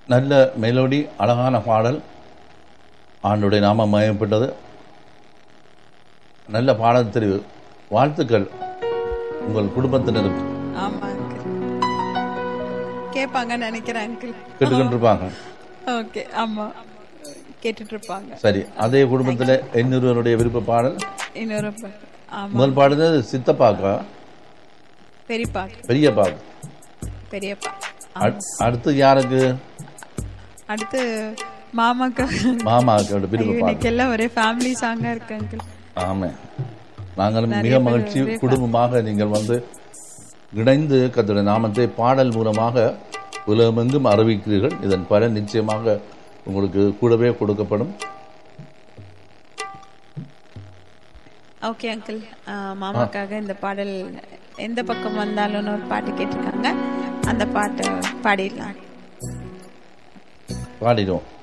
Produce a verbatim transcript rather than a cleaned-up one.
நல்ல மெலோடி, அழகான பாடல். ஆண்டுடைய நாமம் மயப்பட்டது. நல்ல பாடல் தெரிவு. வாழ்த்துக்கள் உங்கள் குடும்பத்தினருக்கு. ஆமா அங்கிள், கேட்பாங்க நினைக்கிறேன் அங்கிள். கேட்டுக்கிட்டு இருப்பாங்க. ஓகே, ஆமா கேட்டுட்டு இருப்பாங்க. சரி, அதே குடும்பத்தில் இன்னொருவருடைய விருப்ப பாடல். இன்னொரு பா- ஆமா, முதல் பாடுறது சித்தப்பாக்கா, பெரியப்பா பெரியப்பாக்கு. பெரியப்பா. அடு- அடுத்து யாருக்கு? அடுத்து மாமாக்கா. மாமாக்கோட விருப்ப பாடல். இன்னைக்கு எல்லாம் ஒரே ஃபேமிலி சாங்கா இருக்கு அங்கிள். ஆமாம், நாங்கள் நிறைய மிக பேர் மகிழ்ச்சி நிறைய குடும்பமாக நீங்கள் வந்து இணைந்து கர்த்தருடைய நாமத்தை பாடல் மூலமாக உலகமெங்கும் அறிவிக்கிறீர்கள். இதன் பலன் நிச்சயமாக உங்களுக்கு கூடவே கொடுக்கப்படும். ஓகே அங்கிள், மாமாக்காக இந்த பாடல் எந்த பக்கம் வந்தாலும் ஒரு பாட்டு கேட்டிருக்காங்க, அந்த பாட்டை பாடிடலாம். பாடிடுவோம்.